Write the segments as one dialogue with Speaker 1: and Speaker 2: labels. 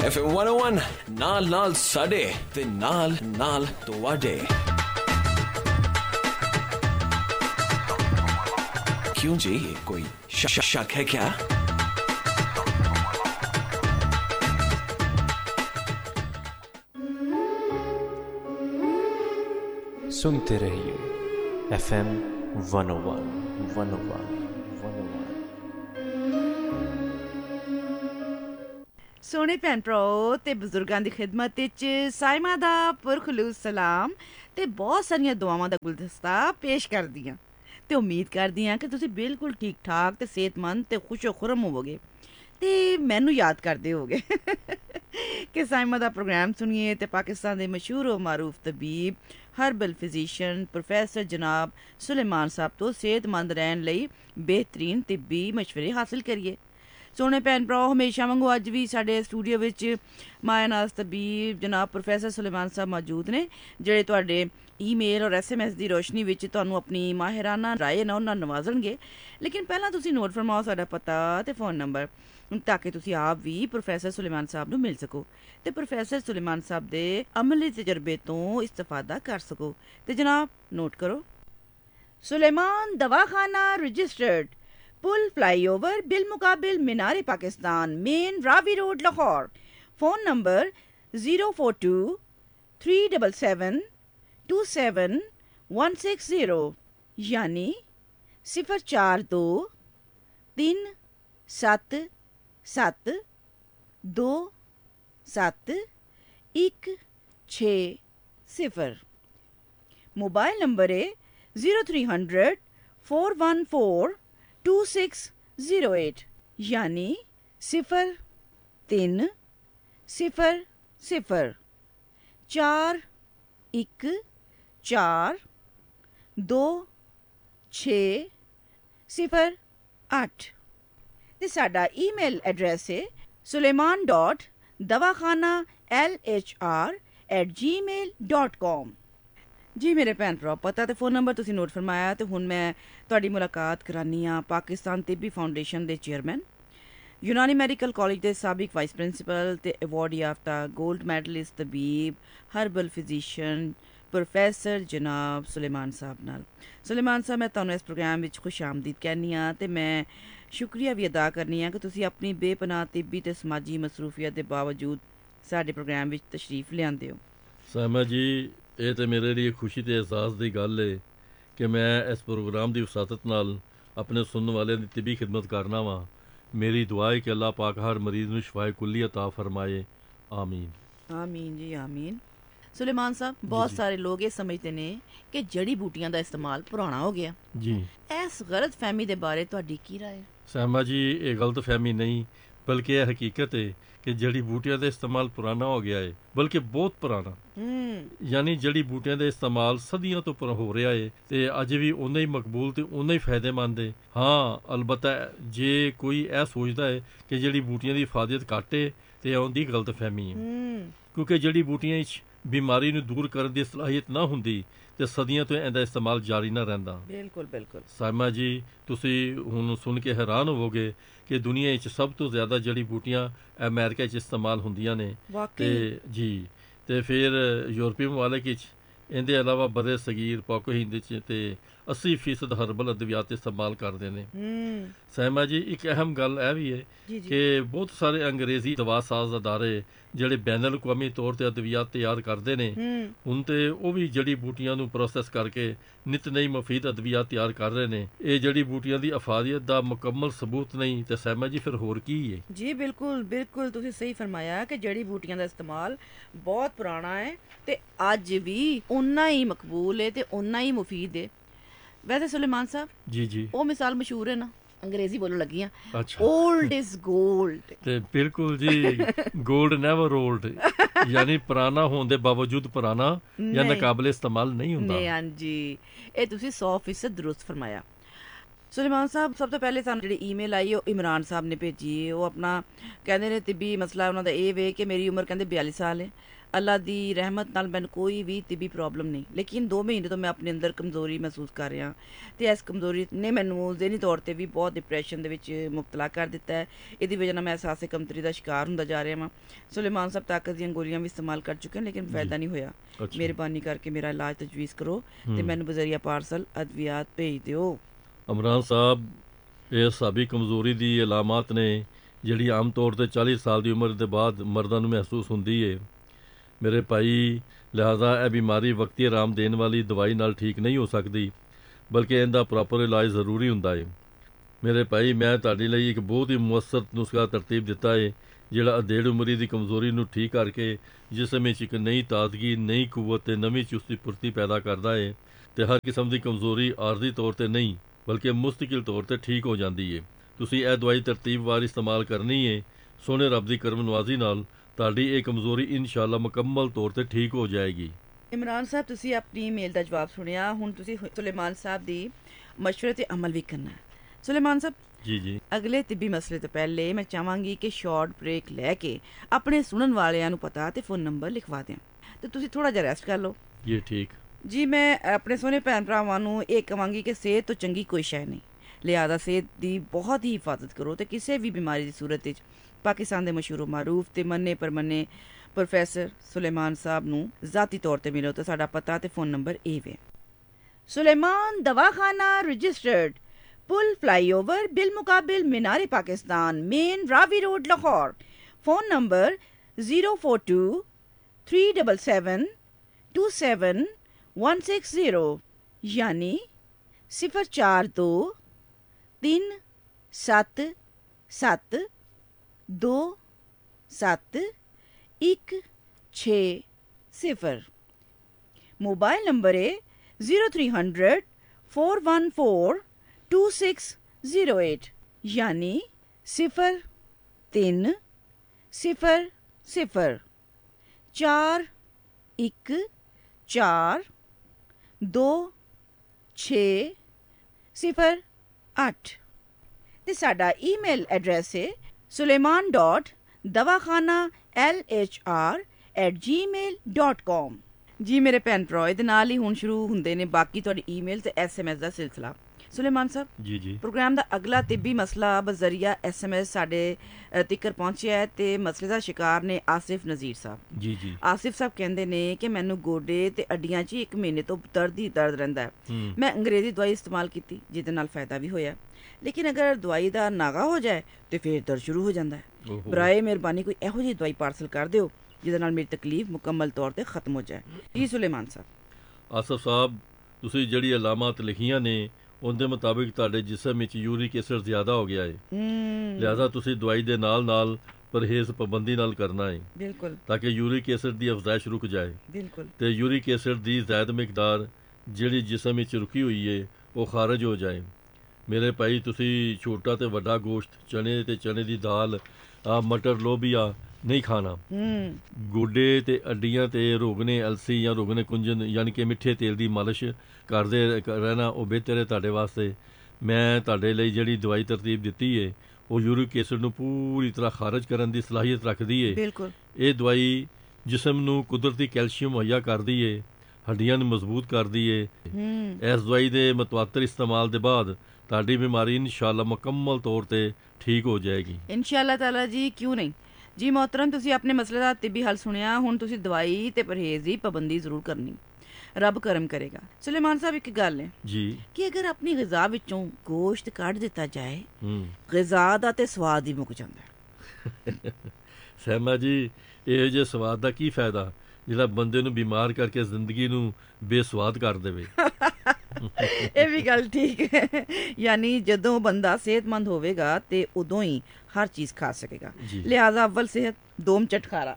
Speaker 1: FM 101 ਨਾਲ ਸਾਡੇ ਤੇ ਨਾਲ ਤੁਹਾਡੇ। क्यों जी, कोई शक है क्या?
Speaker 2: सुनते रहिए FM 101 101 101।
Speaker 3: ਸੋਹਣੇ ਭੈਣ ਭਰਾਓ ਤੇ ਬਜ਼ੁਰਗਾਂ ਦੀ ਖਿਦਮਤ ਵਿੱਚ ਸਾਇਮਾ ਦਾ ਪੁਰਖਲੂਸ ਸਲਾਮ ਤੇ ਬਹੁਤ ਸਾਰੀਆਂ ਦੁਆਵਾਂ ਦਾ ਗੁਲਦਸਤਾ ਪੇਸ਼ ਕਰਦੀ ਹਾਂ ਤੇ ਉਮੀਦ ਕਰਦੀ ਹਾਂ ਕਿ ਤੁਸੀਂ ਬਿਲਕੁਲ ਠੀਕ ਠਾਕ ਤੇ ਸਿਹਤਮੰਦ ਤੇ ਖੁਸ਼ੋ ਖੁਰਮ ਹੋਵੋਗੇ ਤੇ ਮੈਨੂੰ ਯਾਦ ਕਰਦੇ ਹੋਗੇ ਕਿ ਸਾਇਮਾ ਦਾ ਪ੍ਰੋਗਰਾਮ ਸੁਣੀਏ ਤੇ ਪਾਕਿਸਤਾਨ ਦੇ ਮਸ਼ਹੂਰ ਮਾਰੂਫ ਤਬੀਬ ਹਰਬਲ ਫਿਜ਼ੀਸ਼ੀਅਨ ਪ੍ਰੋਫੈਸਰ ਜਨਾਬ ਸੁਲੇਮਾਨ ਸਾਹਿਬ ਤੋਂ ਸਿਹਤਮੰਦ ਰਹਿਣ ਲਈ ਬਿਹਤਰੀਨ ਤਿੱਬੀ ਮਸ਼ਵਰੇ ਹਾਸਲ ਕਰੀਏ। ਸੋਹਣੇ ਭੈਣ ਭਰਾਓ, ਹਮੇਸ਼ਾ ਵਾਂਗੂ ਅੱਜ ਵੀ ਸਾਡੇ ਸਟੂਡੀਓ ਵਿੱਚ ਮਾਇਨਾਜ਼ ਤਬੀਬ ਜਨਾਬ ਪ੍ਰੋਫੈਸਰ ਸੁਲੇਮਾਨ ਸਾਹਿਬ ਮੌਜੂਦ ਨੇ, ਜਿਹੜੇ ਤੁਹਾਡੇ ਈਮੇਲ ਔਰ SMS ਦੀ ਰੋਸ਼ਨੀ ਵਿੱਚ ਤੁਹਾਨੂੰ ਆਪਣੀ ਮਾਹਿਰਾਨਾ ਰਾਏ ਨਾਲ ਉਹਨਾਂ ਨਵਾਜ਼ਣਗੇ। ਲੇਕਿਨ ਪਹਿਲਾਂ ਤੁਸੀਂ ਨੋਟ ਫਰਮਾਓ ਸਾਡਾ ਪਤਾ ਤੇ ਫ਼ੋਨ ਨੰਬਰ, ਤਾਂ ਕਿ ਤੁਸੀਂ ਆਪ ਵੀ ਪ੍ਰੋਫੈਸਰ ਸੁਲੇਮਾਨ ਸਾਹਿਬ ਨੂੰ ਮਿਲ ਸਕੋ ਤੇ ਪ੍ਰੋਫੈਸਰ ਸੁਲੇਮਾਨ ਸਾਹਿਬ ਦੇ ਅਮਲੀ ਤਜਰਬੇ ਤੋਂ ਇਸਤਫਾਦਾ ਕਰ ਸਕੋ। ਤੇ ਜਨਾਬ ਨੋਟ ਕਰੋ, ਸੁਲੇਮਾਨ ਦਵਾਖਾਨਾ ਰਜਿਸਟਰਡ, पुल फ्लाईओवर बिलमुकाबिल मीनार Pakistan, main Ravi road Lahore. Phone number 042-377-27160 यानी 042-377-27160। मोबाइल नंबर है 0300-414-2608 यानी 03-0-4-1-4-2-6-0-8 ਤੇ ਸਾਡਾ ਈਮੇਲ ਐਡਰੈਸ ਹੈ suleiman.dawakhanalhr@gmail.com। ਜੀ ਮੇਰੇ ਭੈਣ ਭਰਾ, ਪਤਾ ਤੇ ਫ਼ੋਨ ਨੰਬਰ ਤੁਸੀਂ ਨੋਟ ਫਰਮਾਇਆ ਤੇ ਹੁਣ ਮੈਂ ਤੁਹਾਡੀ ਮੁਲਾਕਾਤ ਕਰਾਨੀ ਹਾਂ ਪਾਕਿਸਤਾਨ ਤਿੱਬੀ ਫਾਊਂਡੇਸ਼ਨ ਦੇ ਚੇਅਰਮੈਨ, ਯੂਨਾਨੀ ਮੈਡੀਕਲ ਕਾਲਜ ਦੇ ਸਾਬਿਕ ਵਾਈਸ ਪ੍ਰਿੰਸੀਪਲ ਤੇ award ਯਾਫਤਾ gold medallist ਤਬੀਬ herbal physician professor ਜਨਾਬ ਸੁਲੇਮਾਨ ਸਾਹਿਬ ਨਾਲ। ਸੁਲੇਮਾਨ ਸਾਹਿਬ, ਮੈਂ ਤੁਹਾਨੂੰ ਇਸ ਪ੍ਰੋਗਰਾਮ ਵਿੱਚ ਖੁਸ਼ ਆਮਦੀਦ ਕਹਿੰਦੀ ਹਾਂ ਤੇ ਮੈਂ ਸ਼ੁਕਰੀਆ ਵੀ ਅਦਾ ਕਰਨੀ ਹਾਂ ਕਿ ਤੁਸੀਂ ਆਪਣੀ ਬੇਪਨਾਹ ਤਿੱਬੀ ਤੇ ਸਮਾਜੀ ਮਸਰੂਫੀਅਤ ਦੇ ਬਾਵਜੂਦ ਸਾਡੇ ਪ੍ਰੋਗਰਾਮ ਵਿੱਚ ਤਸ਼ਰੀਫ ਲਿਆਂਦੇ ਹੋ।
Speaker 4: ਸਾਇਮਾ ਜੀ, ਇਹ ਤਾਂ ਮੇਰੇ ਲਈ ਖੁਸ਼ੀ ਅਤੇ ਅਹਿਸਾਸ ਦੀ ਗੱਲ ਹੈ ਕਿ ਮੈਂ ਇਸ ਪ੍ਰੋਗਰਾਮ ਦੀ ਵਸਾਤਤ ਨਾਲ ਆਪਣੇ ਸੁਣਨ ਵਾਲਿਆਂ ਦੀ ਤਿੱਬੀ ਖਿਦਮਤ ਕਰਨਾ ਵਾਂ। ਮੇਰੀ ਦੁਆ ਹੈ ਕਿ ਅੱਲਾਹ ਪਾਕ ਹਰ ਮਰੀਜ਼ ਨੂੰ ਸ਼ਿਫਾਏ ਕੁੱਲੀ ਅਤਾ ਫਰਮਾਏ। ਆਮੀਨ
Speaker 3: ਆਮੀਨ ਜੀ ਆਮੀਨ। ਸੁਲੇਮਾਨ ਸਾਹਿਬ, ਬਹੁਤ ਸਾਰੇ ਲੋਕ ਇਹ ਸਮਝਦੇ ਨੇ ਕਿ ਜੜੀ ਬੂਟੀਆਂ ਦਾ ਇਸਤੇਮਾਲ ਪੁਰਾਣਾ ਹੋ ਗਿਆ
Speaker 4: ਜੀ।
Speaker 3: ਇਸ ਗਲਤ ਫਹਿਮੀ ਦੇ ਬਾਰੇ ਤੁਹਾਡੀ ਕੀ ਰਾਏ?
Speaker 4: ਸਾਇਮਾ ਜੀ, ਇਹ ਗਲਤ ਫਹਿਮੀ ਨਹੀਂ ਬਲਕਿ ਇਹ ਹਕੀਕਤ ਹੈ ਕਿ ਜੜੀ ਬੂਟੀਆਂ ਦਾ ਇਸਤੇਮਾਲ ਪੁਰਾਣਾ ਹੋ ਗਿਆ ਹੈ, ਬਲਕਿ ਬਹੁਤ ਪੁਰਾਣਾ। ਯਾਨੀ ਜੜੀ ਬੂਟੀਆਂ ਦਾ ਇਸਤੇਮਾਲ ਸਦੀਆਂ ਤੋਂ ਹੋ ਰਿਹਾ ਹੈ ਤੇ ਅੱਜ ਵੀ ਓਨਾ ਹੀ ਮਕਬੂਲ ਤੇ ਓਨਾ ਹੀ ਫਾਇਦੇਮੰਦ ਹੈ। ਹਾਂ, ਅਲਬੱਤਾ ਜੇ ਕੋਈ ਇਹ ਸੋਚਦਾ ਹੈ ਕਿ ਜੜੀ ਬੂਟੀਆਂ ਦੀ ਇਫਾਦਤ ਘੱਟ ਹੈ ਤੇ ਆਉਂਦੀ ਗਲਤ ਫਹਿਮੀ ਹੈ, ਕਿਉਂਕਿ ਜੜੀ ਬੂਟੀਆਂ ਵਿੱਚ ਬਿਮਾਰੀ ਨੂੰ ਦੂਰ ਕਰਨ ਦੀ ਸਲਾਹੀਅਤ ਨਾ ਹੁੰਦੀ ਤੇ ਸਦੀਆਂ ਤੋਂ ਇਹਦਾ ਇਸਤੇਮਾਲ ਜਾਰੀ ਨਾ ਰਹਿੰਦਾ। ਬਿਲਕੁਲ ਬਿਲਕੁਲ। ਸਾਇਮਾ ਜੀ, ਤੁਸੀਂ ਹੁਣ ਸੁਣ ਕੇ ਹੈਰਾਨ ਹੋਵੋਗੇ ਕਿ ਦੁਨੀਆ ਵਿੱਚ ਸਭ ਤੋਂ ਜ਼ਿਆਦਾ ਜੜੀ ਬੂਟੀਆਂ ਅਮਰੀਕਾ 'ਚ ਇਸਤੇਮਾਲ ਹੁੰਦੀਆਂ ਨੇ ਤੇ ਜੀ, ਤੇ ਫਿਰ ਯੂਰਪੀ ਮਮਾਲਿਕ ਵਿੱਚ ਇਹਦੇ ਇਲਾਵਾ ਬਰੇ ਸਗੀਰ ਪਾਕ ਹਿੰਦ 'ਚ ਤੇ 80% ਹਰਬਲ ਅਦਵਿਆਤ ਇਸਤੇਮਾਲ ਕਰਦੇ ਨੇ। ਸਾਇਮਾ ਜੀ, ਇੱਕ ਅਹਿਮ ਗੱਲ ਇਹ ਵੀ ਹੈ ਕਿ ਬਹੁਤ ਸਾਰੇ ਅੰਗਰੇਜ਼ੀ ਦਵਾ ਸਾਜ਼ ਅਦਾਰੇ ਜਿਹੜੇ ਬੈਨ ਅਲ-ਅਕਵਾਮੀ ਤੌਰ ਤੇ ਅਦਵਿਆਤ ਤਿਆਰ ਕਰਦੇ ਨੇ, ਹੁਣ ਤੇ ਉਹ ਵੀ ਜੜੀ ਬੂਟੀਆਂ ਨੂੰ ਪ੍ਰੋਸੈਸ ਕਰਕੇ ਨਿਤ ਨਈ ਮੁਫੀਦ ਅਦਵਿਆਤ ਤਿਆਰ ਕਰ ਰਹੇ ਨੇ। ਇਹ ਜੜੀ ਬੂਟੀਆਂ ਦੀ ਅਫਾਦੀਅਤ ਦਾ ਮੁਕੰਮਲ ਸਬੂਤ ਨਹੀਂ ਤੇ ਸਾਇਮਾ ਜੀ ਫਿਰ ਹੋਰ ਕੀ ਹੈ?
Speaker 3: ਜੀ ਬਿਲਕੁਲ ਬਿਲਕੁਲ, ਤੁਸੀਂ ਸਹੀ ਫਰਮਾਇਆ ਕਿ ਜੜੀ ਬੂਟੀਆਂ ਦਾ ਇਸਤੇਮਾਲ ਬਹੁਤ ਪੁਰਾਣਾ ਹੈ ਤੇ ਅੱਜ ਵੀ ਓਨਾ ਹੀ ਮਕਬੂਲ ਹੈ ਤੇ ਓਨਾ ਹੀ ਮੁਫੀਦ ਹੈ। ਵੈਸੇ ਸੁਲੇਮਾਨ ਸਾਹਿਬ ਜੀ, ਉਹ ਮਿਸਾਲ ਮਸ਼ਹੂਰ ਹੈ ਨਾ, ਅੰਗਰੇਜ਼ੀ ਬੋਲਣ ਲੱਗੀ ਆ, ਓਲਡ ਇਜ਼ ਗੋਲਡ। ਤੇ
Speaker 4: ਬਿਲਕੁਲ ਜੀ, ਗੋਲਡ ਨੈਵਰ ਓਲਡ, ਯਾਨੀ ਪੁਰਾਣਾ ਹੋਣ ਦੇ ਬਾਵਜੂਦ ਪੁਰਾਣਾ ਜਾਂ ਨਾਕਾਬਲੇ ਇਸਤੇਮਾਲ ਨਹੀਂ ਹੁੰਦਾ।
Speaker 3: ਹਾਂਜੀ, ਇਹ ਤੁਸੀਂ 100% ਦਰੁਸਤ ਫਰਮਾਇਆ। ਸੁਲੇਮਾਨ ਸਾਹਿਬ, ਸਭ ਤੋਂ ਪਹਿਲੇ ਸਾਨੂੰ ਜਿਹੜੀ ਈਮੇਲ ਆਈ ਉਹ ਇਮਰਾਨ ਸਾਹਿਬ ਨੇ ਭੇਜੀ ਹੈ। ਉਹ ਆਪਣਾ ਕਹਿੰਦੇ ਨੇ ਤਿੱਬੀ ਮਸਲਾ ਉਹਨਾਂ ਦਾ ਇਹ ਵੇ ਕਿ ਮੇਰੀ ਉਮਰ ਕਹਿੰਦੇ 42 ਸਾਲ ਹੈ। ਅੱਲਾ ਦੀ ਰਹਿਮਤ ਨਾਲ ਮੈਨੂੰ ਕੋਈ ਵੀ ਤਿੱਬੀ ਪ੍ਰੋਬਲਮ ਨਹੀਂ, ਲੇਕਿਨ 2 ਮਹੀਨੇ ਤੋਂ ਮੈਂ ਆਪਣੇ ਅੰਦਰ ਕਮਜ਼ੋਰੀ ਮਹਿਸੂਸ ਕਰ ਰਿਹਾ ਅਤੇ ਇਸ ਕਮਜ਼ੋਰੀ ਨੇ ਮੈਨੂੰ ਜ਼ਹਿਨੀ ਤੌਰ 'ਤੇ ਵੀ ਬਹੁਤ ਡਿਪਰੈਸ਼ਨ ਦੇ ਵਿੱਚ ਮੁਬਤਲਾ ਕਰ ਦਿੱਤਾ ਹੈ। ਇਹਦੀ ਵਜ੍ਹਾ ਨਾਲ ਮੈਂ ਅਹਿਸਾਸੇ ਕਮਤਰੀ ਦਾ ਸ਼ਿਕਾਰ ਹੁੰਦਾ ਜਾ ਰਿਹਾ ਵਾਂ। ਸੁਲੇਮਾਨ ਸਾਹਿਬ ਤਾਕਤ ਦੀਆਂ ਗੋਲੀਆਂ ਵੀ ਇਸਤੇਮਾਲ ਕਰ ਚੁੱਕੇ ਹਨ, ਲੇਕਿਨ ਫਾਇਦਾ ਨਹੀਂ ਹੋਇਆ। ਮਿਹਰਬਾਨੀ ਕਰਕੇ ਮੇਰਾ ਇਲਾਜ ਤਜਵੀਜ਼ ਕਰੋ ਅਤੇ ਮੈਨੂੰ ਬਜ਼ਰੀਆ ਪਾਰਸਲ ਅਦਵਿਆਤ ਭੇਜ ਦਿਓ।
Speaker 4: ਇਮਰਾਨ ਸਾਹਿਬ, ਇਹ ਸਾਬੀ ਕਮਜ਼ੋਰੀ ਦੀ ਅਲਾਮਤ ਨੇ ਜਿਹੜੀ ਆਮ ਤੌਰ 'ਤੇ 40 ਸਾਲ ਦੀ ਉਮਰ ਦੇ ਬਾਅਦ ਮਰਦਾਂ ਨੂੰ ਮਹਿਸੂਸ ਹੁੰਦੀ ਹੈ ਮੇਰੇ ਭਾਈ। ਲਿਹਾਜ਼ਾ ਇਹ ਬਿਮਾਰੀ ਵਕਤੀ ਆਰਾਮ ਦੇਣ ਵਾਲੀ ਦਵਾਈ ਨਾਲ ਠੀਕ ਨਹੀਂ ਹੋ ਸਕਦੀ, ਬਲਕਿ ਇਹਦਾ ਪ੍ਰੋਪਰ ਇਲਾਜ ਜ਼ਰੂਰੀ ਹੁੰਦਾ ਹੈ ਮੇਰੇ ਭਾਈ। ਮੈਂ ਤੁਹਾਡੇ ਲਈ ਇੱਕ ਬਹੁਤ ਹੀ ਮੁਅੱਸਰ ਨੁਸਖਾ ਤਰਤੀਬ ਦਿੱਤਾ ਹੈ ਜਿਹੜਾ ਅਧੇੜ ਉਮਰੀ ਦੀ ਕਮਜ਼ੋਰੀ ਨੂੰ ਠੀਕ ਕਰਕੇ ਜਿਸਮ ਵਿੱਚ ਇੱਕ ਨਈ ਤਾਜ਼ਗੀ, ਨਈ ਕੂਵਤ ਅਤੇ ਨਵੀਂ ਚੁਸਤੀ ਫੁਰਤੀ ਪੈਦਾ ਕਰਦਾ ਹੈ ਅਤੇ ਹਰ ਕਿਸਮ ਦੀ ਕਮਜ਼ੋਰੀ ਆਰਜ਼ੀ ਤੌਰ 'ਤੇ ਨਹੀਂ ਬਲਕਿ ਮੁਸਤਕਿਲ ਤੌਰ 'ਤੇ ਠੀਕ ਹੋ ਜਾਂਦੀ ਹੈ। ਤੁਸੀਂ ਇਹ ਦਵਾਈ ਤਰਤੀਬ ਵਾਰ ਇਸਤੇਮਾਲ ਕਰਨੀ ਹੈ। ਸੋਹਣੇ ਰੱਬ ਦੀ ਕਰਮ ਨਵਾਜ਼ੀ ਨਾਲ ਤੁਹਾਡੀ ਇਹ ਕਮਜ਼ੋਰੀ ਇਨਸ਼ਾਅੱਲਾ ਮੁਕੰਮਲ ਤੌਰ 'ਤੇ ਠੀਕ ਹੋ ਜਾਏਗੀ।
Speaker 3: ਇਮਰਾਨ ਸਾਹਿਬ, ਤੁਸੀਂ ਆਪਣੀ ਮੇਲ ਦਾ ਜਵਾਬ ਸੁਣਿਆ। ਹੁਣ ਤੁਸੀਂ ਸੁਲੇਮਾਨ ਸਾਹਿਬ ਦੀ ਮਸ਼ਵਰੇ 'ਤੇ ਅਮਲ ਵੀ ਕਰਨਾ ਹੈ। ਸੁਲੇਮਾਨ ਸਾਹਿਬ
Speaker 4: ਜੀ
Speaker 3: ਅਗਲੇ ਤਿੱਬੀ ਮਸਲੇ ਤੋਂ ਪਹਿਲੇ ਮੈਂ ਚਾਹਾਂਗੀ ਕਿ ਸ਼ਾਰਟ ਬ੍ਰੇਕ ਲੈ ਕੇ ਆਪਣੇ ਸੁਣਨ ਵਾਲਿਆਂ ਨੂੰ ਪਤਾ ਅਤੇ ਫ਼ੋਨ ਨੰਬਰ ਲਿਖਵਾ ਦਿਆਂ ਅਤੇ ਤੁਸੀਂ ਥੋੜ੍ਹਾ ਜਿਹਾ ਰੈਸਟ ਕਰ ਲਓ।
Speaker 4: ਜੀ ਠੀਕ
Speaker 3: ਜੀ। ਮੈਂ ਆਪਣੇ ਸੋਹਣੇ ਭੈਣ ਭਰਾਵਾਂ ਨੂੰ ਇਹ ਕਹਾਂਗੀ ਕਿ ਸਿਹਤ ਤੋਂ ਚੰਗੀ ਕੋਈ ਸ਼ੈ ਨਹੀਂ, ਲਿਹਾਜ਼ਾ ਸਿਹਤ ਦੀ ਬਹੁਤ ਹੀ ਹਿਫਾਜ਼ਤ ਕਰੋ ਅਤੇ ਕਿਸੇ ਵੀ ਬਿਮਾਰੀ ਦੀ ਸੂਰਤ ਵਿੱਚ ਪਾਕਿਸਤਾਨ ਦੇ ਮਸ਼ਹੂਰ ਮਾਰੂਫ ਅਤੇ ਮੰਨੇ ਪਰਮੰਨੇ ਪ੍ਰੋਫੈਸਰ ਸੁਲੇਮਾਨ ਸਾਹਿਬ ਨੂੰ ਜ਼ਾਤੀ ਤੌਰ 'ਤੇ ਮਿਲੋ। ਤਾਂ ਸਾਡਾ ਪਤਾ ਅਤੇ ਫ਼ੋਨ ਨੰਬਰ ਇਹ ਵੇ। ਸੁਲੇਮਾਨ ਦਵਾਖਾਨਾ ਰਜਿਸਟਰਡ, ਪੁਲ ਫਲਾਈਓਵਰ ਬਿਲ ਮੁਕਾबिल मीनार Pakistan, main Ravi road, Lahore. Phone number 04237272160 यानी 04237272160। मोबाइल नंबर है 0300-414-2608 यानी 03-0-4-1-4-2-6-0-8 ਤੇ ਸਾਡਾ ਈਮੇਲ ਐਡਰੈਸ ਹੈ suleiman.dawakhanalhr@gmail.com। ਜੀ ਮੇਰੇ ਭੈਣ ਭਰਾ, ਇਹਦੇ ਨਾਲ ਹੀ ਹੁਣ ਸ਼ੁਰੂ ਹੁੰਦੇ ਨੇ ਬਾਕੀ ਤੁਹਾਡੀ ਈਮੇਲ ਤੇ SMS ਦਾ ਸਿਲਸਿਲਾ। ਸੁਲੇਮਾਨ ਸਾਹਿਬ ਜੀ ਪ੍ਰੋਗਰਾਮ ਦਾ ਅਗਲਾ ਤਿੱਬੀ ਮਸਲਾ ਬਜ਼ਰੀਆ SMS ਸਾਡੇ ਤੀਕਰ ਪਹੁੰਚਿਆ ਹੈ ਤੇ ਮਸਲੇ ਦਾ ਸ਼ਿਕਾਰ ਨੇ ਆਸਿਫ ਨਜ਼ੀਰ ਸਾਹਿਬ। ਜੀ ਆਸਿਫ ਸਾਹਿਬ ਕਹਿੰਦੇ ਨੇ ਕਿ ਮੈਨੂੰ ਗੋਡੇ ਤੇ ਅੱਡੀਆਂ 'ਚ 1 ਮਹੀਨੇ ਤੋਂ ਦਰਦ ਹੀ ਦਰਦ ਰਹਿੰਦਾ ਹੈ। ਮੈਂ ਅੰਗਰੇਜ਼ੀ ਦਵਾਈ ਇਸਤੇਮਾਲ ਕੀਤੀ ਜਿਹਦੇ ਨਾਲ ਫਾਇਦਾ ਵੀ ਹੋਇਆ, ਲੇਕਿਨ ਅਗਰ ਦਵਾਈ ਦਾ ਨਾਗਾ ਹੋ ਜਾਏ ਤੇ ਫਿਰ ਦਰਦ ਸ਼ੁਰੂ ਹੋ ਜਾਂਦਾ ਹੈ। ਬਰਾਏ ਮਿਹਰਬਾਨੀ ਕੋਈ ਇਹੋ ਜਿਹੀ ਦਵਾਈ ਪਾਰਸਲ ਕਰ ਦਿਓ ਜਿਹਦੇ ਨਾਲ ਮੇਰੀ ਤਕਲੀਫ ਮੁਕੰਮਲ ਤੌਰ 'ਤੇ ਖਤਮ ਹੋ ਜਾਏ। ਜੀ ਸੁਲੇਮਾਨ ਸਾਹਿਬ।
Speaker 4: ਆਸਫ ਸਾਹਿਬ, ਤੁਸੀਂ ਜਿਹੜੀ ਅਲਾਮਤ ਲਿਖੀਆਂ ਨੇ ਉਹਦੇ ਮੁਤਾਬਿਕ ਤੁਹਾਡੇ ਜਿਸਮ ਵਿੱਚ ਯੂਰਿਕ ਐਸਿਡ ਜ਼ਿਆਦਾ ਹੋ ਗਿਆ ਹੈ, ਲਿਹਾਜ਼ਾ ਤੁਸੀਂ ਦਵਾਈ ਦੇ ਨਾਲ ਪਰਹੇਜ਼ ਪਾਬੰਦੀ ਨਾਲ ਕਰਨਾ ਹੈ। ਬਿਲਕੁਲ, ਤਾਂ ਕਿ ਯੂਰਿਕ ਐਸਿਡ ਦੀ ਅਫਜ਼ਾਇਸ਼ ਰੁਕ ਜਾਏ। ਬਿਲਕੁਲ, ਤੇ ਯੂਰਿਕ ਐਸਿਡ ਦੀ ਜ਼ਿਆਦਾ ਮਿਕਦਾਰ ਜਿਹੜੀ ਜਿਸਮ ਵਿੱਚ ਰੁਕੀ ਹੋਈ ਹੈ ਉਹ ਖਾਰਜ ਹੋ ਜਾਏ। ਮੇਰੇ ਭਾਈ, ਤੁਸੀਂ ਛੋਟਾ ਤੇ ਵੱਡਾ ਗੋਸ਼ਤ, ਚਨੇ ਤੇ ਚਨੇ ਦੀ ਦਾਲ, ਮਟਰ, ਲੋਬੀਆ ਨਹੀਂ ਖਾਣਾ। ਗੋਡੇ ਤੇ ਅੱਡੀਆਂ ਤੇ ਰੋਗਨੇ ਅਲਸੀ ਜਾਂ ਰੋਗਨੇ ਕੁੰਜਨ ਯਾਨੀ ਕਿ ਮਿੱਠੇ ਤੇਲ ਦੀ ਮਾਲਿਸ਼ ਕਰਦੇ ਰਹਿਣਾ ਉਹ ਬਿਹਤਰ ਹੈ ਤੁਹਾਡੇ ਵਾਸਤੇ। ਮੈਂ ਤੁਹਾਡੇ ਲਈ ਜਿਹੜੀ ਦਵਾਈ ਤਰਤੀਬ ਦਿੱਤੀ ਹੈ ਉਹ ਯੂਰਿਕ ਐਸਿਡ ਨੂੰ ਪੂਰੀ ਤਰ੍ਹਾਂ ਖਾਰਜ ਕਰਨ ਦੀ ਸਲਾਹੀਅਤ ਰੱਖਦੀ ਹੈ। ਬਿਲਕੁਲ, ਇਹ ਦਵਾਈ ਜਿਸਮ ਨੂੰ ਕੁਦਰਤੀ ਕੈਲਸ਼ੀਅਮ ਮੁਹੱਈਆ ਕਰਦੀ ਹੈ, ਹੱਡੀਆਂ ਨੂੰ ਮਜ਼ਬੂਤ ਕਰਦੀ ਹੈ। ਇਸ ਦਵਾਈ ਦੇ ਮੁਤਵਾਤਰ ਇਸਤੇਮਾਲ ਦੇ ਬਾਅਦ ਤੁਹਾਡੀ ਬਿਮਾਰੀ ਇਨਸ਼ਾਅੱਲਾ ਮੁਕੰਮਲ ਤੌਰ 'ਤੇ ਠੀਕ ਹੋ ਜਾਏਗੀ
Speaker 3: ਇਨਸ਼ਾਅੱਲਾ ਤਾਲਾ ਜੀ। ਕਿਉਂ ਨਹੀਂ ਜੀ मोहतरम, ਤੁਸੀਂ ਆਪਣੇ ਮਸਲੇ ਦਾ ਤਿੱਬੀ ਹੱਲ ਸੁਣਿਆ। ਹੁਣ ਤੁਸੀਂ ਦਵਾਈ ਤੇ ਪਰਹੇਜ਼ ਦੀ ਪਾਬੰਦੀ ਜ਼ਰੂਰ ਕਰਨੀ, ਰੱਬ ਕਰਮ ਕਰੇਗਾ। ਸੁਲੇਮਾਨ ਸਾਹਿਬ, ਇੱਕ ਗੱਲ ਹੈ ਜੀ ਕਿ ਅਗਰ ਆਪਣੀ ਗ਼ਿਜ਼ਾ ਵਿੱਚੋਂ ਗੋਸ਼ਤ ਕੱਢ ਦਿੱਤਾ ਜਾਏ, ਗ਼ਿਜ਼ਾ ਦਾ ਤੇ ਸਵਾਦ ਹੀ ਮੁੱਕ ਜਾਂਦਾ ਹੈ।
Speaker 4: ਸਹਿਮਾ ਜੀ, ਇਹ ਜੇ ਸਵਾਦ ਦਾ ਕੀ ਫਾਇਦਾ ਜਿਹੜਾ ਬੰਦੇ ਨੂੰ ਬਿਮਾਰ ਕਰਕੇ ਜ਼ਿੰਦਗੀ ਨੂੰ ਬੇਸਵਾਦ ਕਰ ਦੇਵੇ।
Speaker 3: ਇਹ ਵੀ ਗੱਲ ਠੀਕ ਹੈ, ਯਾਨੀ ਜਦੋਂ ਬੰਦਾ ਸਿਹਤਮੰਦ ਹੋਵੇਗਾ ਤੇ ਉਦੋਂ ਹੀ हर चीज खा सकेगा।
Speaker 4: जी।
Speaker 3: लिहाजा अव्वल सेहत दोम चटखारा।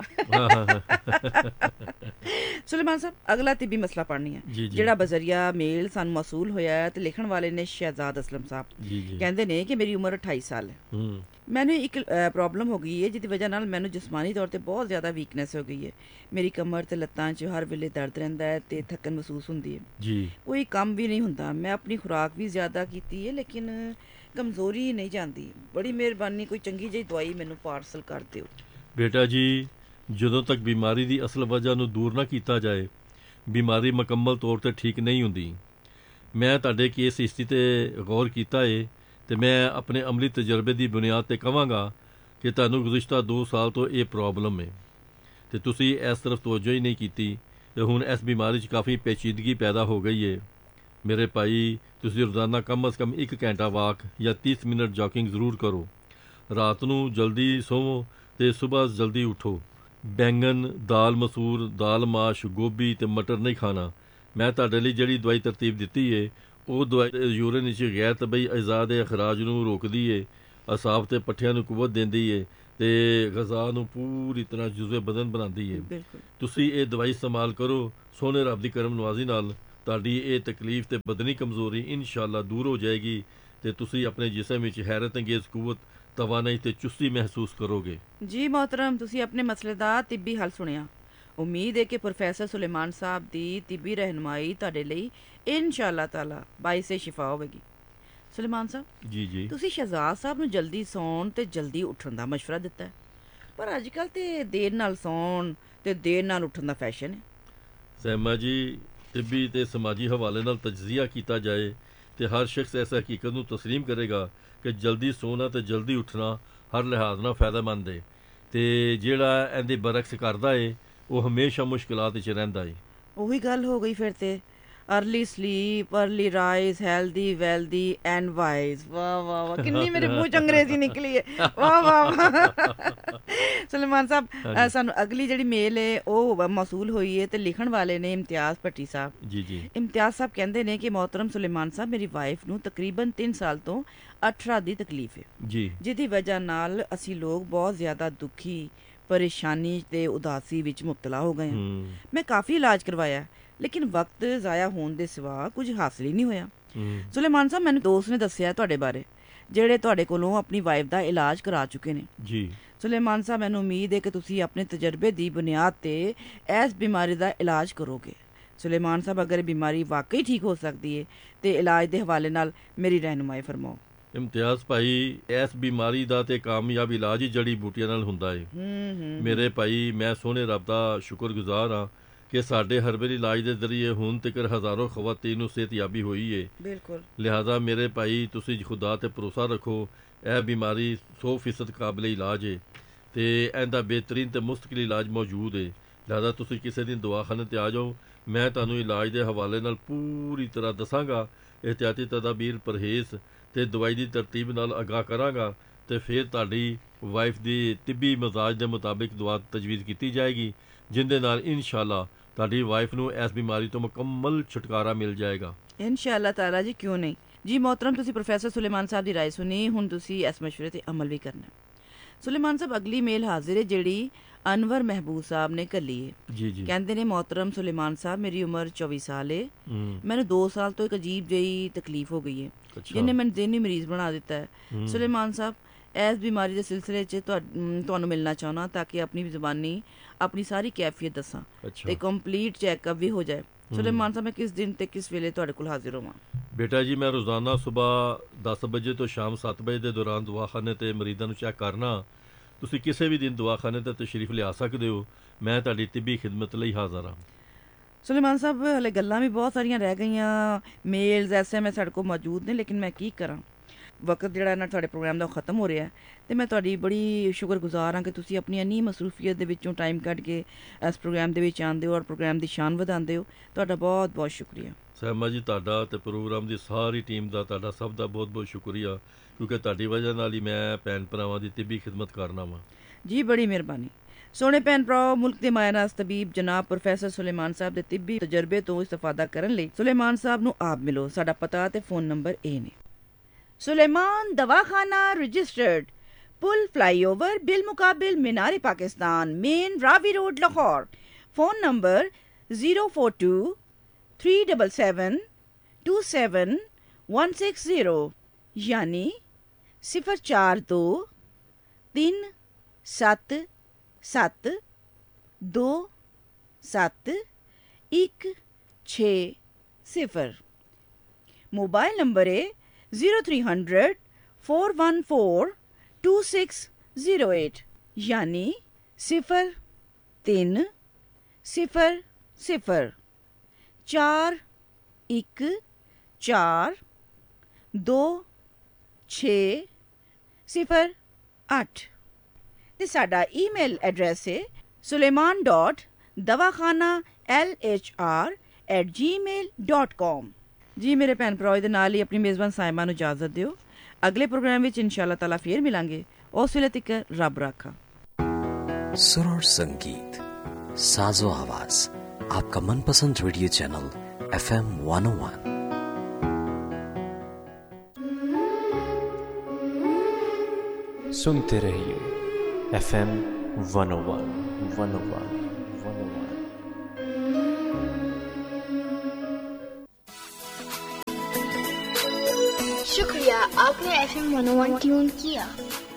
Speaker 3: सुलेमान साहब अगला तिब्बी मसला पढ़नी है
Speaker 4: जी, जी।
Speaker 3: ਜਿਹੜਾ ਬਜ਼ਰੀਆ ਮੇਲ ਸਾਨੂੰ ਮਸੂਲ ਹੋਇਆ ਹੈ ਤੇ ਲਿਖਣ ਵਾਲੇ ਨੇ ਸ਼ਹਿਜ਼ਾਦ ਅਸਲਮ ਸਾਹਿਬ।
Speaker 4: ਜੀ ਜੀ।
Speaker 3: ਕਹਿੰਦੇ ਨੇ ਕਿ ਮੇਰੀ ਉਮਰ 28 ਸਾਲ ਹੈ। ਮੈਨੂੰ ਇੱਕ ਪ੍ਰੋਬਲਮ ਹੋ ਗਈ ਹੈ ਜਿਹਦੀ ਵਜ੍ਹਾ ਨਾਲ ਮੈਨੂੰ ਜਿਸਮਾਨੀ ਤੌਰ ਤੇ ਬਹੁਤ ਜ਼ਿਆਦਾ ਵੀਕਨੈਸ ਹੋ ਗਈ ਹੈ। ਮੇਰੀ ਕਮਰ ਤੇ ਲੱਤਾਂ 'ਚ ਹਰ ਵੇਲੇ ਦਰਦ ਰਹਿੰਦਾ ਹੈ ਤੇ ਥੱਕਣ ਮਹਿਸੂਸ ਹੁੰਦੀ ਹੈ।
Speaker 4: ਜੀ।
Speaker 3: ਕੋਈ ਕੰਮ ਵੀ ਨਹੀਂ ਹੁੰਦਾ। ਮੈਂ ਆਪਣੀ ਖੁਰਾਕ ਵੀ ਜ਼ਿਆਦਾ ਕੀਤੀ ਹੈ ਲੇਕਿਨ ਕਮਜ਼ੋਰੀ ਨਹੀਂ ਜਾਂਦੀ। ਬੜੀ ਮਿਹਰਬਾਨੀ ਕੋਈ ਚੰਗੀ ਜਿਹੀ ਦਵਾਈ ਮੈਨੂੰ ਪਾਰਸਲ ਕਰ ਦਿਓ।
Speaker 4: ਬੇਟਾ ਜੀ ਜਦੋਂ ਤੱਕ ਬਿਮਾਰੀ ਦੀ ਅਸਲ ਵਜ੍ਹਾ ਨੂੰ ਦੂਰ ਨਾ ਕੀਤਾ ਜਾਏ ਬਿਮਾਰੀ ਮੁਕੰਮਲ ਤੌਰ ਤੇ ਠੀਕ ਨਹੀਂ ਹੁੰਦੀ। ਮੈਂ ਤੁਹਾਡੇ ਕੇਸ ਹਿਸਟਰੀ ਤੇ ਗੌਰ ਕੀਤਾ ਏ ਤੇ ਮੈਂ ਆਪਣੇ ਅਮਲੀ ਤਜਰਬੇ ਦੀ ਬੁਨਿਆਦ ਤੇ ਕਹਾਂਗਾ ਕਿ ਤੁਹਾਨੂੰ ਗੁਜ਼ਸ਼ਤਾ 2 ਸਾਲ ਤੋਂ ਇਹ ਪ੍ਰੋਬਲਮ ਹੈ ਤੇ ਤੁਸੀਂ ਇਸ ਤਰਫ ਤਵੱਜੋ ਹੀ ਨਹੀਂ ਕੀਤੀ ਤੇ ਹੁਣ ਇਸ ਬਿਮਾਰੀ 'ਚ ਕਾਫੀ ਪੇਚੀਦਗੀ ਪੈਦਾ ਹੋ ਗਈ ਹੈ। ਮੇਰੇ ਭਾਈ ਤੁਸੀਂ ਰੋਜ਼ਾਨਾ ਕਮ ਅਜ਼ ਕਮ 1 ਘੰਟਾ ਵਾਕ ਜਾਂ 30 ਮਿੰਟ ਜੌਕਿੰਗ ਜ਼ਰੂਰ ਕਰੋ। ਰਾਤ ਨੂੰ ਜਲਦੀ ਸੋਵੋ ਤੇ ਸਵੇਰ ਜਲਦੀ ਉਠੋ। ਬੈਂਗਨ, ਦਾਲ ਮਸੂਰ, ਦਾਲ ਮਾਸ਼, ਗੋਭੀ ਤੇ ਮਟਰ ਨਹੀਂ ਖਾਣਾ। ਮੈਂ ਤੁਹਾਡੇ ਲਈ ਜਿਹੜੀ ਦਵਾਈ ਤਰਤੀਬ ਦਿੱਤੀ ਏ ਉਹ ਦਵਾਈ ਯੂਰਿਨ ਵਿੱਚ ਗੈਰ ਤਬਈ ਅਜਜ਼ਾ ਦੇ ਅਖਰਾਜ ਨੂੰ ਰੋਕਦੀ ਏ, ਅਸਾਬ ਤੇ ਪੱਠਿਆਂ ਨੂੰ ਕੁਵਤ ਦਿੰਦੀ ਏ ਤੇ ਗ਼ਜ਼ਾ ਨੂੰ ਪੂਰੀ ਤਰ੍ਹਾਂ ਜੁਜ਼ਵੇ ਬਦਨ ਬਣਾਉਂਦੀ ਏ। ਤੁਸੀਂ ਇਹ ਦਵਾਈ ਇਸਤੇਮਾਲ ਕਰੋ। ਸੋਹਣੇ ਰੱਬ ਦੀ ਕਰਮ ਨਵਾਜ਼ੀ ਨਾਲ ਤੁਹਾਡੀ ਇਹ ਤਕਲੀਫ ਤੇ ਬਦਨੀ ਕਮਜ਼ੋਰੀ ਇਨਸ਼ਾਅੱਲਾ ਦੂਰ ਹੋ ਜਾਏਗੀ ਤੇ ਤੁਸੀਂ ਆਪਣੇ ਜਿਸਮ ਵਿੱਚ ਹੈਰਤ ਅੰਗੇਜ਼ ਕੁਵਤ, ਤਵਾਨਾਈ ਤੇ ਚੁਸਤੀ ਮਹਿਸੂਸ ਕਰੋਗੇ।
Speaker 3: ਜੀ मोहतरम ਤੁਸੀਂ ਆਪਣੇ ਮਸਲੇ ਦਾ ਤਿੱਬੀ ਹੱਲ ਸੁਣਿਆ। ਉਮੀਦ ਹੈ ਕਿ ਪ੍ਰੋਫੈਸਰ ਸੁਲੇਮਾਨ ਸਾਹਿਬ ਦੀ ਤਿੱਬੀ ਰਹਿਨੁਮਾਈ ਤੁਹਾਡੇ ਲਈ ਇਨਸ਼ਾਅੱਲਾ ਤਾਲਾ ਬਾਇਸੇ ਸ਼ਿਫਾ ਹੋਵੇਗੀ। ਸੁਲੇਮਾਨ ਸਾਹਿਬ
Speaker 4: ਜੀ ਜੀ।
Speaker 3: ਤੁਸੀਂ ਸ਼ਹਿਜ਼ਾਦ ਸਾਹਿਬ ਨੂੰ ਜਲਦੀ ਸੌਣ ਤੇ ਜਲਦੀ ਉੱਠਣ ਦਾ ਮਸ਼ਵਰਾ ਦਿੱਤਾ ਹੈ ਪਰ ਅੱਜ ਕੱਲ੍ਹ ਤੇ ਦੇਰ ਨਾਲ ਸੌਣ ਤੇ ਦੇਰ ਨਾਲ ਉੱਠਣ ਦਾ ਫੈਸ਼ਨ ਹੈ।
Speaker 4: ਸਹਿਮਾ ਜੀ ਤਿੱਬੀ ਤੇ ਸਮਾਜੀ ਹਵਾਲੇ ਨਾਲ ਤਜਜ਼ੀਆ ਕੀਤਾ ਜਾਏ ਤੇ ਹਰ ਸ਼ਖਸ ਇਸ ਹਕੀਕਤ ਨੂੰ ਤਸਲੀਮ ਕਰੇਗਾ ਕਿ ਜਲਦੀ ਸੋਣਾ ਤੇ ਜਲਦੀ ਉੱਠਣਾ ਹਰ ਲਿਹਾਜ਼ ਨਾਲ ਫਾਇਦੇਮੰਦ ਹੈ ਤੇ ਜਿਹੜਾ ਇਹਦੇ ਬਰਕਸ ਕਰਦਾ ਏ ਉਹ ਹਮੇਸ਼ਾ ਮੁਸ਼ਕਿਲਾਤ ਵਿੱਚ ਰਹਿੰਦਾ ਏ।
Speaker 3: ਉਹੀ ਗੱਲ ਹੋ ਗਈ ਫਿਰ ਤੇ early sleep, early rise, healthy wealthy and wise. वाह वाह वाह किन्नी मेरे मुंह च अंग्रेजी निकली है। वाह वाह वाह। सुलेमान साहब सानू अगली जिहड़ी मेल है ਉਹ ਮੌਸੂਲ ਹੋਈ ਹੈ ਤੇ ਲਿਖਣ ਵਾਲੇ ਨੇ ਇਮਤਿਆਜ਼ ਭੱਟੀ ਸਾਹਿਬ।
Speaker 4: ਜੀ ਜੀ।
Speaker 3: ਇਮਤਿਆਜ਼ ਸਾਹਿਬ ਕਹਿੰਦੇ ਨੇ ਕਿ मोहतरम सुलेमान साहब ਮੇਰੀ ਵਾਈਫ ਨੂੰ ਤਕਰੀਬਨ 3 ਸਾਲ ਤੋਂ ਅਠਰਾ ਦੀ ਤਕਲੀਫ ਹੈ
Speaker 4: ਜੀ ਜਿਹਦੀ
Speaker 3: ਵਜ੍ਹਾ ਨਾਲ ਅਸੀਂ ਲੋਕ ਬਹੁਤ ਜ਼ਿਆਦਾ ਦੁਖੀ, ਪਰੇਸ਼ਾਨੀ ਤੇ ਉਦਾਸੀ ਵਿੱਚ ਮੁਬਤਲਾ ਹੋ ਗਏ ਹਾਂ। ਮੈਂ ਕਾਫੀ ਇਲਾਜ ਕਰਵਾਇਆ ਲੇਕਿਨ ਵਕਤ ਜ਼ਾਇਆ ਹੋਣ ਦੇ ਸਿਵਾ ਕੁਝ ਹਾਸਲ ਹੀ ਨਹੀਂ ਹੋਇਆ। ਸੁਲੇਮਾਨ ਸਾਹਿਬ ਮੈਨੂੰ ਦੋਸਤ ਨੇ ਦੱਸਿਆ ਤੁਹਾਡੇ ਬਾਰੇ ਜਿਹੜੇ ਤੁਹਾਡੇ ਕੋਲੋਂ ਆਪਣੀ ਵਾਈਫ ਦਾ ਇਲਾਜ ਕਰਾ ਚੁੱਕੇ ਨੇ।
Speaker 4: ਜੀ
Speaker 3: ਸੁਲੇਮਾਨ ਸਾਹਿਬ ਮੈਨੂੰ ਉਮੀਦ ਹੈ ਕਿ ਤੁਸੀਂ ਆਪਣੇ ਤਜਰਬੇ ਦੀ ਬੁਨਿਆਦ ਤੇ ਇਸ ਬਿਮਾਰੀ ਦਾ ਇਲਾਜ ਕਰੋਗੇ। ਸੁਲੇਮਾਨ ਸਾਹਿਬ ਅਗਰ ਇਹ ਬਿਮਾਰੀ ਵਾਕਈ ਠੀਕ ਹੋ ਸਕਦੀ ਹੈ ਤੇ ਇਲਾਜ ਦੇ ਹਵਾਲੇ ਨਾਲ ਮੇਰੀ ਰਹਿਨੁਮਾਈ ਫਰਮਾਓ।
Speaker 4: ਇਮਤਿਆਜ਼ ਭਾਈ ਇਸ ਬਿਮਾਰੀ ਦਾ ਤੇ ਕਾਮਯਾਬ ਇਲਾਜ ਹੀ ਜੜੀ ਬੂਟੀਆਂ ਨਾਲ ਹੁੰਦਾ ਏ। ਮੇਰੇ ਭਾਈ ਮੈਂ ਸੋਹਣੇ ਰੱਬ ਦਾ ਸ਼ੁਕਰਗੁਜ਼ਾਰ ਹਾਂ ਕਿ ਸਾਡੇ ਹਰਬਲ ਇਲਾਜ ਦੇ ਜ਼ਰੀਏ ਹੁਣ ਤੱਕ ਹਜ਼ਾਰਾਂ ਖਵਾਤੀਨ ਨੂੰ ਸਿਹਤਯਾਬੀ ਹੋਈ ਏ। ਬਿਲਕੁਲ। ਲਿਹਾਜ਼ਾ ਮੇਰੇ ਭਾਈ ਤੁਸੀਂ ਖੁਦਾ ਤੇ ਭਰੋਸਾ ਰੱਖੋ ਇਹ ਬਿਮਾਰੀ 100% ਕਾਬਲ ਇਲਾਜ ਏ ਤੇ ਇਹਦਾ ਬਿਹਤਰੀਨ ਤੇ ਮੁਸਤਕਿਲ ਇਲਾਜ ਮੌਜੂਦ ਏ। ਲਿਹਾਜ਼ਾ ਤੁਸੀਂ ਕਿਸੇ ਦਿਨ ਦਵਾਖਾਨੇ ਤੇ ਆ ਜਾਓ, ਮੈਂ ਤੁਹਾਨੂੰ ਇਲਾਜ ਦੇ ਹਵਾਲੇ ਨਾਲ ਪੂਰੀ ਤਰ੍ਹਾਂ ਦੱਸਾਂਗਾ। ਇਹਤਿਆਤੀ ਤਦਾਬੀਰ, ਪਰਹੇਜ਼ ਤੇ ਦਵਾਈ ਦੀ ਤਰਤੀਬ ਨਾਲ ਆਗਾਹ ਕਰਾਂਗਾ ਤੇ ਫਿਰ ਤੁਹਾਡੀ ਵਾਈਫ ਦੀ ਤਿੱਬੀ ਮਜ਼ਾਜ ਦੇ ਮੁਤਾਬਿਕ ਦਵਾ ਤਜਵੀਜ਼ ਕੀਤੀ ਜਾਏਗੀ ਜਿੰਦੇ ਨਾਲ ਇਨਸ਼ਾਅੱਲਾ ਤੁਹਾਡੀ ਵਾਈਫ ਨੂੰ ਇਸ ਬਿਮਾਰੀ ਤੋਂ ਮੁਕੰਮਲ ਛੁਟਕਾਰਾ ਮਿਲ ਜਾਏਗਾ। ਇਨਸ਼ਾਅੱਲਾ ਤਾਲਾ ਜੀ, ਕਿਉਂ ਨਹੀਂ ਜੀ। मोहतरम ਤੁਸੀਂ ਪ੍ਰੋਫੈਸਰ ਸੁਲੇਮਾਨ ਸਾਹਿਬ ਦੀ ਰਾਏ ਸੁਣੀ, ਹੁਣ ਤੁਸੀਂ ਇਸ ਮਸ਼ਵਰੇ ਤੇ ਅਮਲ ਵੀ ਕਰਨਾ। ਸੁਲੇਮਾਨ ਸਾਹਿਬ ਅਗਲੀ ਮੇਲ ਹਾਜ਼ਰ ਹੈ ਜਿਹੜੀ ਅਨਵਰ ਮਹਿਬੂਬ ਸਾਹਿਬ ਨੇ ਘੱਲੀ ਹੈ। ਜੀ ਜੀ। ਕਹਿੰਦੇ ਨੇ मोहतरम ਸੁਲੇਮਾਨ ਸਾਹਿਬ ਮੇਰੀ ਉਮਰ 24 ਸਾਲ ਹੈ। ਮੈਨੂੰ 2 ਸਾਲ ਤੋਂ ਇੱਕ ਅਜੀਬ ਜਿਹੀ ਤਕਲੀਫ ਹੋ ਗਈ ਹੈ ਜਿਹਨੇ ਮੈਨੂੰ ਜ਼ਿਹਨੀ ਮਰੀਜ਼ ਬਣਾ ਦਿੱਤਾ ਹੈ। ਸੁਲੇਮਾਨ ਸਾਹਿਬ ਇਸ ਬਿਮਾਰੀ ਦੇ ਸਿਲਸਿਲੇ 'ਚ ਤੁਹਾਨੂੰ ਮਿਲਣਾ ਚਾਹੁੰਦਾ ਤਾਂ ਕਿ ਆਪਣੀ ਜ਼ੁਬਾਨੀ ਆਪਣੀ ਸਾਰੀ ਕੈਫੀਅਤ ਦੱਸਾਂ ਤੇ ਕੰਪਲੀਟ ਚੈੱਕਅਪ ਵੀ ਹੋ ਜਾਏ। ਸੁਲੇਮਾਨ ਸਾਹਿਬ ਮੈਂ ਕਿਸ ਦਿਨ ਤੇ ਕਿਸ ਵੇਲੇ ਤੁਹਾਡੇ ਕੋਲ ਹਾਜ਼ਰ ਹੋਵਾਂ? ਬੇਟਾ ਜੀ ਮੈਂ ਰੋਜ਼ਾਨਾ ਸਵੇਰ 10 ਵਜੇ ਤੋਂ ਸ਼ਾਮ 7 ਵਜੇ ਦੇ ਦੌਰਾਨ ਦਵਾਖਾਨੇ ਤੇ ਮਰੀਜ਼ਾਂ ਨੂੰ ਚੈੱਕ ਕਰਨਾ। ਤੁਸੀਂ ਕਿਸੇ ਵੀ ਦਿਨ ਦਵਾਖਾਨੇ ਤੇ ਤਸ਼ਰੀਫ ਲਿਆ ਸਕਦੇ ਹੋ। ਮੈਂ ਤੁਹਾਡੀ ਤਿੱਬੀ ਖਿਦਮਤ ਲਈ ਹਾਜ਼ਰ ਹਾਂ। ਸੁਲੇਮਾਨ ਸਾਹਿਬ ਹਲੇ ਗੱਲਾਂ ਵੀ ਬਹੁਤ ਸਾਰੀਆਂ ਰਹਿ ਗਈਆਂ, ਮੇਲਸ SMS ਸਾਡੇ ਕੋਲ ਮੌਜੂਦ ਨੇ ਲੇਕਿਨ ਮੈਂ ਕੀ ਕਰਾਂ, ਵਕਤ ਜਿਹੜਾ ਨਾ ਤੁਹਾਡੇ ਪ੍ਰੋਗਰਾਮ ਦਾ ਖਤਮ ਹੋ ਰਿਹਾ ਤੇ ਮੈਂ ਤੁਹਾਡੀ ਬੜੀ ਸ਼ੁਕਰਗੁਜ਼ਾਰ ਹਾਂ ਕਿ ਤੁਸੀਂ ਆਪਣੀ ਇੰਨੀ ਮਸਰੂਫੀਅਤ ਦੇ ਵਿੱਚੋਂ ਟਾਈਮ ਕੱਢ ਕੇ ਇਸ ਪ੍ਰੋਗਰਾਮ ਦੇ ਵਿੱਚ ਆਉਂਦੇ ਹੋ ਔਰ ਪ੍ਰੋਗਰਾਮ ਦੀ ਸ਼ਾਨ ਵਧਾਉਂਦੇ ਹੋ। ਤੁਹਾਡਾ ਬਹੁਤ ਬਹੁਤ ਸ਼ੁਕਰੀਆ। ਸਹਿਮਾ ਜੀ ਤੁਹਾਡਾ ਤੇ ਪ੍ਰੋਗਰਾਮ ਦੀ ਸਾਰੀ ਟੀਮ ਦਾ, ਤੁਹਾਡਾ ਸਭ ਦਾ ਬਹੁਤ ਬਹੁਤ ਸ਼ੁਕਰੀਆ ਕਿਉਂਕਿ ਤੁਹਾਡੀ ਵਜ੍ਹਾ ਨਾਲ ਹੀ ਮੈਂ ਭੈਣ ਭਰਾਵਾਂ ਦੀ ਤਿੱਬੀ ਖਿਦਮਤ ਕਰਨਾ ਵਾਂ। ਜੀ ਬੜੀ ਮਿਹਰਬਾਨੀ। ਸੋਹਣੇ ਭੈਣ ਭਰਾਓ, ਮੁਲਕ ਦੇ ਮਾਇਨਾਜ਼ ਤਬੀਬ ਜਨਾਬ ਪ੍ਰੋਫੈਸਰ ਸੁਲੇਮਾਨ ਸਾਹਿਬ ਦੇ ਤਿੱਬੀ ਤਜਰਬੇ ਤੋਂ ਇਸਤਫਾਦਾ ਕਰਨ ਲਈ ਸੁਲੇਮਾਨ ਸਾਹਿਬ ਨੂੰ ਆਪ ਮਿਲੋ। ਸਾਡਾ ਪਤਾ ਤੇ ਫੋਨ ਨੰਬਰ ਇਹ ਨੇ। सुलेमान दवाखाना रजिस्टर्ड,
Speaker 3: पुल फ्लाईओवर बिलमुकाबिल मीनार Pakistan, main Ravi road, Lahore. Phone number 042 377 27160 यानी 042 377 27160। मोबाइल नंबर है 0300 414 2608 यानी 0300 414 2608 ਤੇ ਸਾਡਾ ਈਮੇਲ ਐਡਰੈਸ ਹੈ sulaiman.dawakhana@gmail.com। ਜੀ ਮੇਰੇ ਭੈਣ ਭਰਾ ਦੇ ਨਾਲ ਹੀ ਆਪਣੀ ਮੇਜ਼ਬਾਨ ਸਾਇਮਾ ਨੂੰ ਇਜਾਜ਼ਤ ਦਿਓ। ਅਗਲੇ ਪ੍ਰੋਗਰਾਮ ਵਿੱਚ ਇਨਸ਼ਾਅੱਲਾ ਤਾਲਾ ਫੇਰ ਮਿਲਾਂਗੇ। ਉਸ ਵੇਲੇ ਤੱਕ ਰੱਬ ਰਾਖਾ।
Speaker 5: सुर और संगीत, साजो आवाज, आपका मनपसंद रेडियो चैनल FM 101।
Speaker 2: सुनते रहिए FM 101 101 101।
Speaker 6: शुक्रिया, आपने FM 101 ट्यून किया।